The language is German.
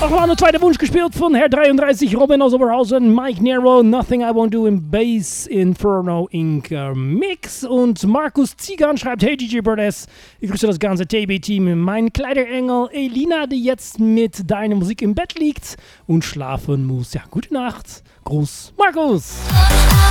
Nochmal eine zweite Wunsch gespielt von Herr 33, Robin aus Oberhausen, Mike Nero, Nothing I Won't Do im Bass Inferno Inc. Mix. Und Markus Ziegan schreibt, hey DJ Birdes, ich grüße das ganze TB-Team. Mein Kleiderengel Elina, die jetzt mit deiner Musik im Bett liegt und schlafen muss. Ja, gute Nacht. Gruß, Markus.